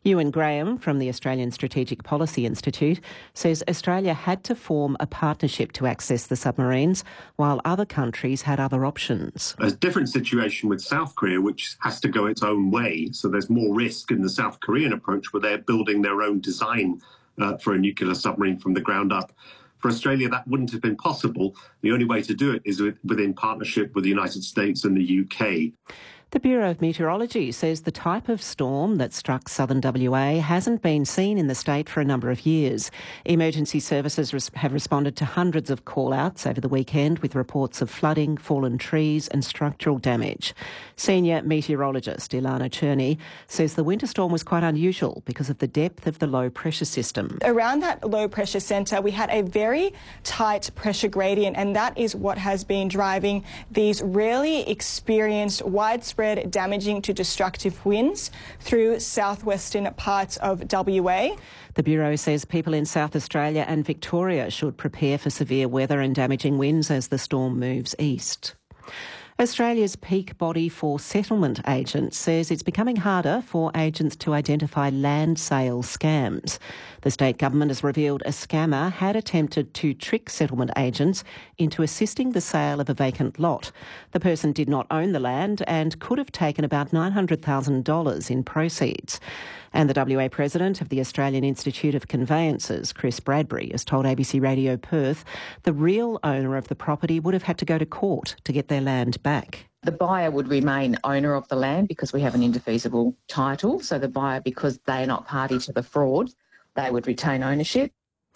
Ewan Graham from the Australian Strategic Policy Institute says Australia had to form a partnership to access the submarines, while other countries had other options. A different situation with South Korea, which has to go its own way. So there's more risk in the South Korean approach, where they're building their own design for a nuclear submarine from the ground up. For Australia, that wouldn't have been possible. The only way to do it is within partnership with the United States and the UK. The Bureau of Meteorology says the type of storm that struck southern WA hasn't been seen in the state for a number of years. Emergency services have responded to hundreds of call-outs over the weekend with reports of flooding, fallen trees and structural damage. Senior meteorologist Ilana Cherney says the winter storm was quite unusual because of the depth of the low-pressure system. Around that low-pressure centre, we had a very tight pressure gradient, and that is what has been driving these rarely experienced widespread damaging to destructive winds through southwestern parts of WA. The Bureau says people in South Australia and Victoria should prepare for severe weather and damaging winds as the storm moves east. Australia's peak body for settlement agents says it's becoming harder for agents to identify land sale scams. The state government has revealed a scammer had attempted to trick settlement agents into assisting the sale of a vacant lot. The person did not own the land and could have taken about $900,000 in proceeds. And the WA president of the Australian Institute of Conveyancers, Chris Bradbury, has told ABC Radio Perth the real owner of the property would have had to go to court to get their land back. The buyer would remain owner of the land because we have an indefeasible title. So the buyer, because they are not party to the fraud, they would retain ownership.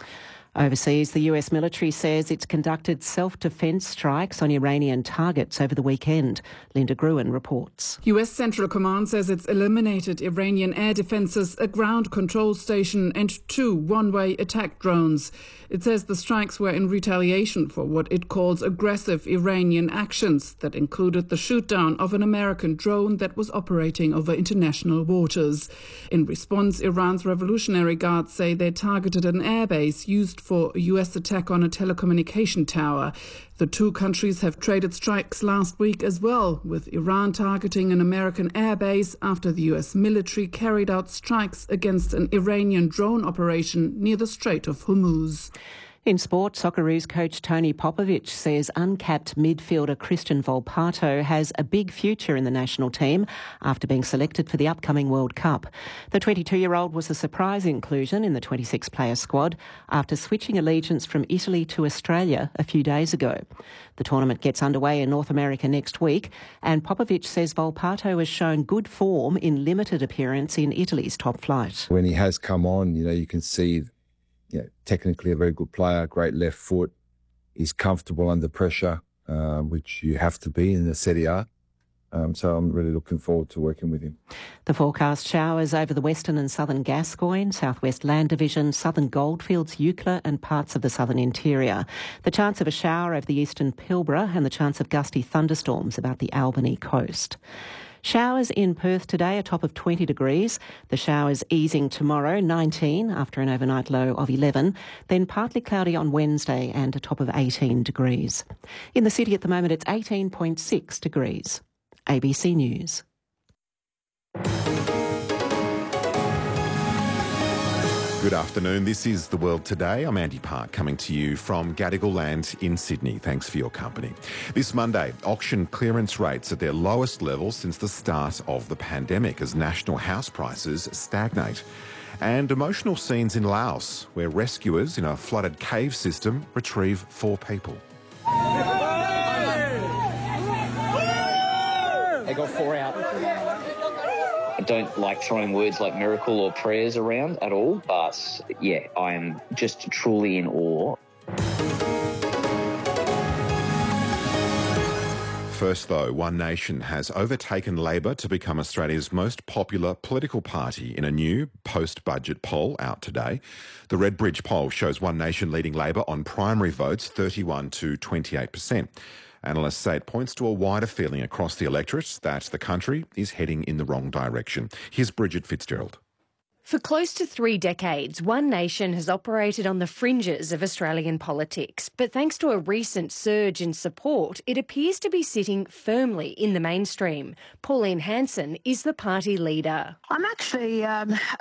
Overseas, the US military says it's conducted self-defence strikes on Iranian targets over the weekend. Linda Gruen reports. US Central Command says it's eliminated Iranian air defences, a ground control station and 2 one-way attack drones. It says the strikes were in retaliation for what it calls aggressive Iranian actions that included the shoot-down of an American drone that was operating over international waters. In response, Iran's Revolutionary Guards say they targeted an airbase used for a US attack on a telecommunication tower. The two countries have traded strikes last week as well, with Iran targeting an American airbase after the US military carried out strikes against an Iranian drone operation near the Strait of Hormuz. In sport, Socceroos coach Tony Popovic says uncapped midfielder Christian Volpato has a big future in the national team after being selected for the upcoming World Cup. The 22-year-old was a surprise inclusion in the 26-player squad after switching allegiance from Italy to Australia a few days ago. The tournament gets underway in North America next week, and Popovic says Volpato has shown good form in limited appearance in Italy's top flight. When he has come on, you can see technically a very good player, great left foot. He's comfortable under pressure, which you have to be in the Serie A. So I'm really looking forward to working with him. The forecast: showers over the western and southern Gascoyne, southwest Land Division, southern Goldfields, Eucla and parts of the southern interior. The chance of a shower over the eastern Pilbara and the chance of gusty thunderstorms about the Albany coast. Showers in Perth today, a top of 20 degrees. The showers easing tomorrow, 19 after an overnight low of 11. Then partly cloudy on Wednesday and a top of 18 degrees. In the city at the moment, it's 18.6 degrees. ABC News. Good afternoon. This is The World Today. I'm Andy Park, coming to you from Gadigal Land in Sydney. Thanks for your company. This Monday, auction clearance rates at their lowest level since the start of the pandemic as national house prices stagnate. And emotional scenes in Laos, where rescuers in a flooded cave system retrieve 4 people. They got 4 out. I don't like throwing words like miracle or prayers around at all, but yeah, I am just truly in awe. First, though, One Nation has overtaken Labor to become Australia's most popular political party in a new post-budget poll out today. The Redbridge poll shows One Nation leading Labor on primary votes 31 to 28%. Analysts say it points to a wider feeling across the electorate that the country is heading in the wrong direction. Here's Bridget Fitzgerald. For close to 3 decades, One Nation has operated on the fringes of Australian politics, but thanks to a recent surge in support, it appears to be sitting firmly in the mainstream. Pauline Hanson is the party leader. I'm actually